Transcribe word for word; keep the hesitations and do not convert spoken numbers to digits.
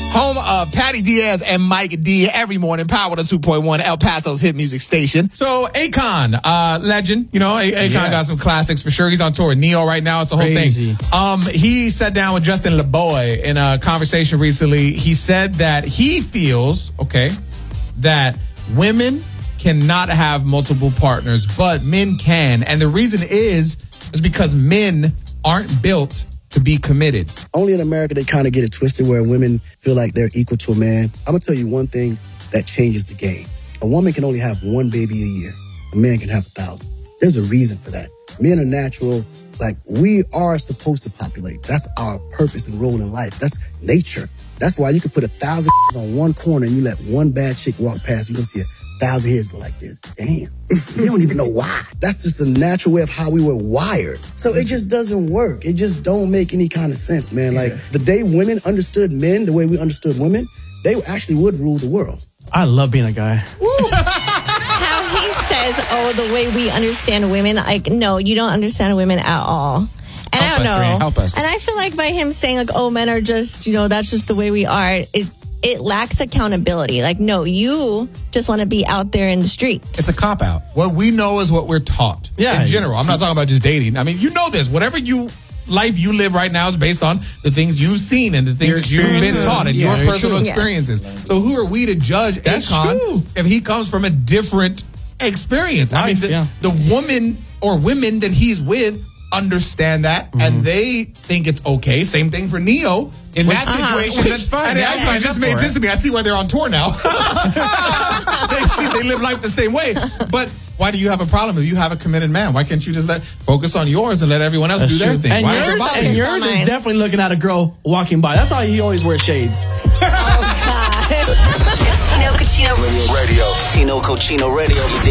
Home of Patty Diaz and Mike D every morning. Power to two point one, El Paso's hit music station. So Akon, uh, legend, you know, A- Akon Yes. got some classics for sure. He's on tour with Neo right now. It's a whole Crazy. thing. Um, he sat down with Justin LeBoy in a conversation recently. He said that he feels, okay, that women cannot have multiple partners, but men can. And the reason is, is because men aren't built to be committed. Only in America they kind of get it twisted where women feel like they're equal to a man. I'm going to tell you one thing that changes the game. A woman can only have one baby a year. A man can have a thousand. There's a reason for that. Men are natural. Like, we are supposed to populate. That's our purpose and role in life. That's nature. That's why you could put a thousand on one corner and you let one bad chick walk past. You're going to see a thousand hairs go like this. Damn. You don't even know why. That's just a natural way of how we were wired. So it just doesn't work. It just don't make any kind of sense, man. Like, the day women understood men the way we understood women, they actually would rule the world. I love being a guy. How he says, oh, the way we understand women, like, no, you don't understand women at all. And Help I don't us, know. Ray, help us. And I feel like by him saying, like, oh, men are just, you know, that's just the way we are, it it lacks accountability. Like, no, you just want to be out there in the streets. It's a cop-out. What we know is what we're taught. Yeah. In general. I'm not talking about just dating. I mean, you know this. Whatever you life you live right now is based on the things you've seen and the things Your that you've been experiences. taught and Yeah, your very personal true. Yes. experiences. So who are we to judge That's Akon true. if he comes from a different experience? I mean, Life, the, yeah. the woman or women that he's with understand that and they think it's okay. Same thing for Neo. In Which- that situation, which- that's fine. And it Yeah, actually sign just up made for sense it. to me. I see why they're on tour now. they see they live life the same way. But why do you have a problem if you have a committed man? Why can't you just let focus on yours and let everyone else That's do their true. thing? And Why is it yours, bothering and you? yours Mine. is definitely looking at a girl walking by. That's why he always wears shades. Oh, God. It's Tino Cochino Radio. Tino Cochino Radio.